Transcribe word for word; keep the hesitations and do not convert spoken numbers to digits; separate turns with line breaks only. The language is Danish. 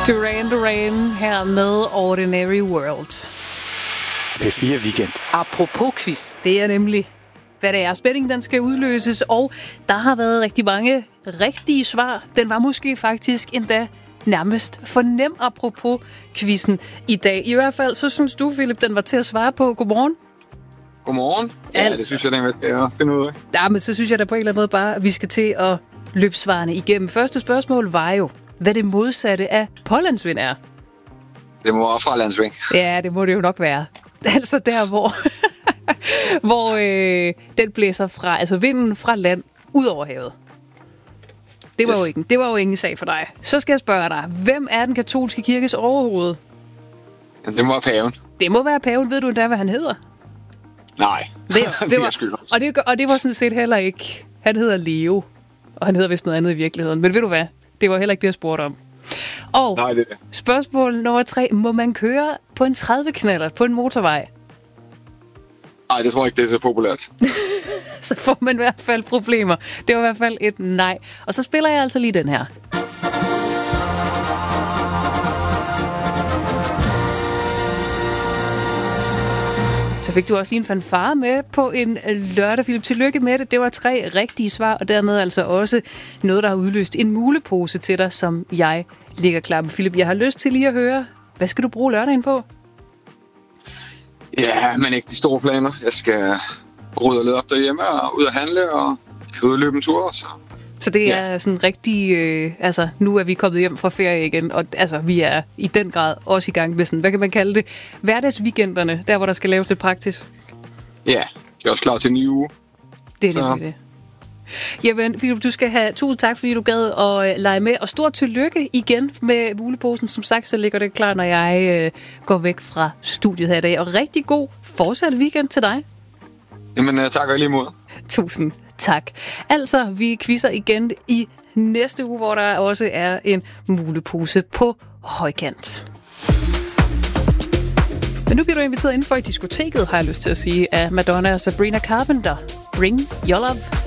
Duran Duran her med Ordinary World.
P fire Weekend.
Apropos quiz.
Det er nemlig, hvad det er. Spændingen, den skal udløses, og der har været rigtig mange rigtige svar. Den var måske faktisk endda nærmest for nem apropos quizzen i dag. I hvert fald, så synes du, Philip, den var til at svare på. Godmorgen.
Godmorgen. Ja,
altså.
Det synes jeg, den vil jeg finde ud af.
Ja, men så synes jeg da på en eller anden måde bare, at vi skal til at løbe svarene igennem. Første spørgsmål var jo, hvad det modsatte af pålandsvind er.
Det må være fralandsvind.
Ja, det må det jo nok være. Altså der, hvor, hvor øh, den blæser fra, altså vinden fra land ud over havet. Det var, yes. jo ikke, det var jo ingen sag for dig. Så skal jeg spørge dig, hvem er den katolske kirkes overhoved?
Jamen, det må være paven.
Det må være paven. Ved du endda, hvad han hedder?
Nej,
det, det, det var, og, det, og det var sådan set heller ikke. Han hedder Leo, og han hedder vist noget andet i virkeligheden. Men ved du hvad? Det var heller ikke det, jeg spurgte om. Og
Nej, det er det.
Spørgsmål nummer tre. Må man køre på en tredive-knallert på en motorvej?
Nej, det tror jeg ikke, det er så populært.
Så får man i hvert fald problemer. Det var i hvert fald et nej. Og så spiller jeg altså lige den her. Så fik du også lige en fanfare med på en lørdag, Philip. Tillykke med det. Det var tre rigtige svar, og dermed altså også noget, der har udløst en mulepose til dig, som jeg ligger klar med. Philip, jeg har lyst til lige at høre, hvad skal du bruge lørdagen på?
Ja, men ikke de store planer. Jeg skal rydde og lede op derhjemme og ud at handle og ud at løbe en tur. Så,
så det
ja.
er sådan rigtig... Øh, altså, nu er vi kommet hjem fra ferie igen, og altså, vi er i den grad også i gang med sådan, hvad kan man kalde det? Hverdagsweekenderne, der hvor der skal laves lidt praktisk.
Ja, jeg er også klar til en ny uge.
Det er nemlig det. Jamen, Philip, du skal have tusind tak, fordi du gad at lege med, og stort tillykke igen med muleposen. Som sagt, så ligger det klar, når jeg øh, går væk fra studiet her i dag. Og rigtig god fortsat weekend til dig.
Jamen, jeg takker lige imod.
Tusind tak. Altså, vi quizzer igen i næste uge, hvor der også er en mulepose på højkant. Men nu bliver du inviteret indenfor i diskoteket, har jeg lyst til at sige, af Madonna og Sabrina Carpenter. Bring your love.